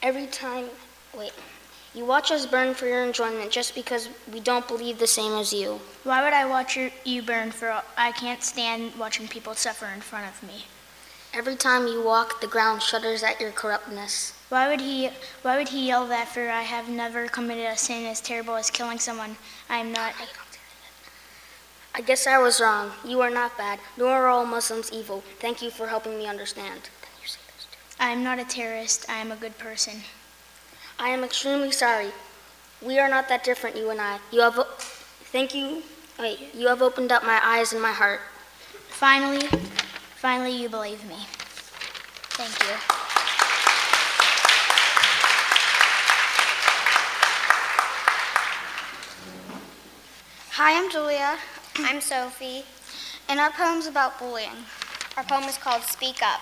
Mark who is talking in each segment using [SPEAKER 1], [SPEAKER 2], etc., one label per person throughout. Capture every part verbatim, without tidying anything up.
[SPEAKER 1] Every time, wait, you watch us burn for your enjoyment just because we don't believe the same as you.
[SPEAKER 2] Why would I watch your, you burn for, I can't stand watching people suffer in front of me.
[SPEAKER 1] Every time you walk, the ground shudders at your corruptness.
[SPEAKER 2] Why would he, why would he yell that for I have never committed a sin as terrible as killing someone? I am not.
[SPEAKER 1] I guess I was wrong. You are not bad, nor are all Muslims evil. Thank you for helping me understand.
[SPEAKER 2] I am not a terrorist. I am a good person.
[SPEAKER 1] I am extremely sorry. We are not that different, you and I. You have, thank you, wait, you have opened up my eyes and my heart.
[SPEAKER 2] Finally, finally you believe me. Thank you.
[SPEAKER 3] Hi, I'm Julia. I'm Sophie. And our poem's about bullying. Our poem is called Speak Up.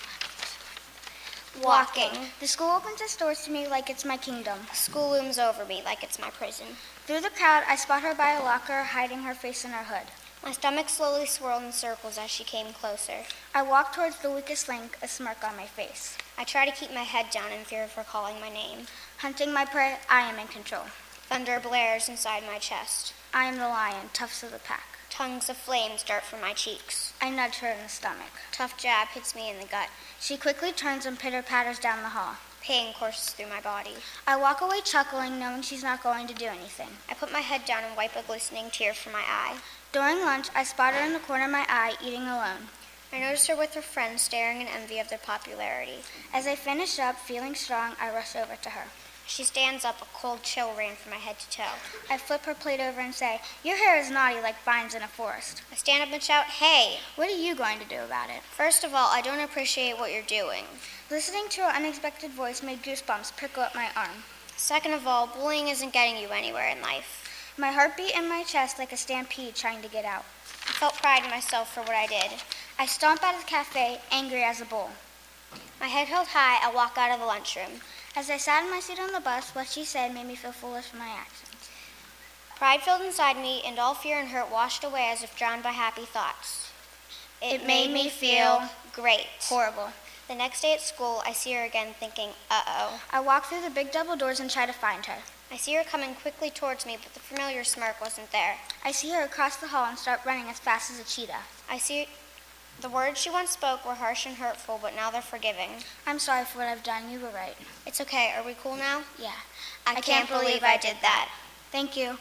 [SPEAKER 3] Walking. The school opens its doors to me like it's my kingdom. School looms over me like it's my prison. Through the crowd, I spot her by a locker, hiding her face in her hood. My stomach slowly swirled in circles as she came closer. I walk towards the weakest link, a smirk on my face. I try to keep my head down in fear of her calling my name. Hunting my prey, I am in control. Thunder blares inside my chest. I am the lion, toughest of the pack. Tongues of flames dart from my cheeks. I nudge her in the stomach. Tough jab hits me in the gut. She quickly turns and pitter-patters down the hall. Pain courses through my body. I walk away chuckling, knowing she's not going to do anything. I put my head down and wipe a glistening tear from my eye. During lunch, I spot her in the corner of my eye, eating alone. I notice her with her friends, staring in envy of their popularity. As I finish up, feeling strong, I rush over to her. She stands up, a cold chill ran from my head to toe. I flip her plate over and say, "Your hair is naughty like vines in a forest." I stand up and shout, "Hey, what are you going to do about it?" First of all, I don't appreciate what you're doing. Listening to her unexpected voice made goosebumps prickle up my arm. Second of all, bullying isn't getting you anywhere in life. My heart beat in my chest like a stampede trying to get out. I felt pride in myself for what I did. I stomp out of the cafe, angry as a bull. My head held high, I walk out of the lunchroom. As I sat in my seat on the bus, what she said made me feel foolish for my actions. Pride filled inside me, and all fear and hurt washed away as if drowned by happy thoughts. It, it made, made me feel great. Horrible. The next day at school, I see her again thinking, uh-oh. I walk through the big double doors and try to find her. I see her coming quickly towards me, but the familiar smirk wasn't there. I see her across the hall and start running as fast as a cheetah. I see the words she once spoke were harsh and hurtful, but now they're forgiving. I'm sorry for what I've done. You were right. It's okay. Are we cool now? Yeah. I, I can't, can't believe I did that. Thank you.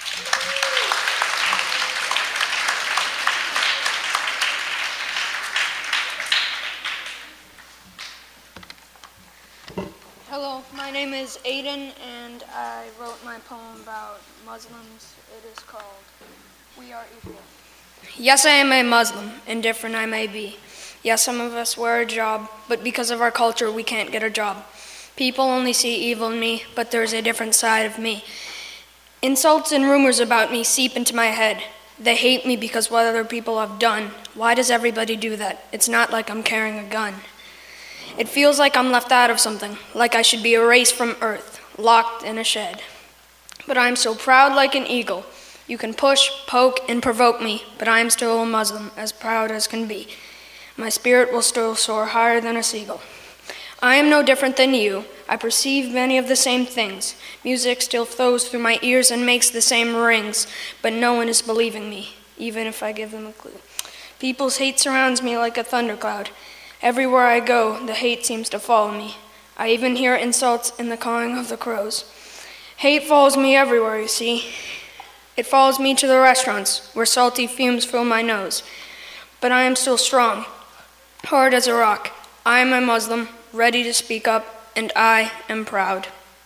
[SPEAKER 4] Hello, my name is Aiden, and I wrote my poem about Muslims. It is called We Are Equal. Yes, I am a Muslim, indifferent I may be. Yes, some of us wear a job, but because of our culture, we can't get a job. People only see evil in me, but there's a different side of me. Insults and rumors about me seep into my head. They hate me because what other people have done. Why does everybody do that? It's not like I'm carrying a gun. It feels like I'm left out of something, like I should be erased from earth, locked in a shed. But I'm so proud like an eagle. You can push, poke, and provoke me, but I am still a Muslim, as proud as can be. My spirit will still soar higher than a seagull. I am no different than you. I perceive many of the same things. Music still flows through my ears and makes the same rings, but no one is believing me, even if I give them a clue. People's hate surrounds me like a thundercloud. Everywhere I go, the hate seems to follow me. I even hear insults in the cawing of the crows. Hate follows me everywhere, you see. It follows me to the restaurants, where salty fumes fill my nose. But I am still strong, hard as a rock. I am a Muslim, ready to speak up, and I am proud.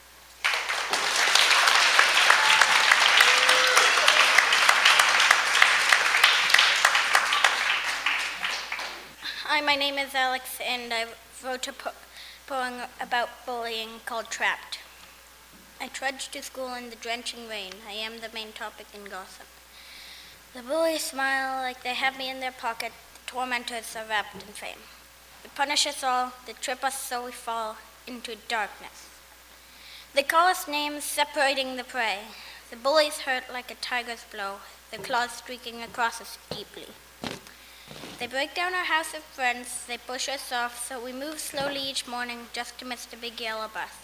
[SPEAKER 5] Hi, my name is Alex, and I wrote a po- poem about bullying called Trapped. I trudge to school in the drenching rain. I am the main topic in gossip. The bullies smile like they have me in their pocket. The tormentors are wrapped in fame. They punish us all. They trip us so we fall into darkness. They call us names, separating the prey. The bullies hurt like a tiger's blow, their claws streaking across us deeply. They break down our house of friends. They push us off, so we move slowly each morning just to miss the big yellow bus.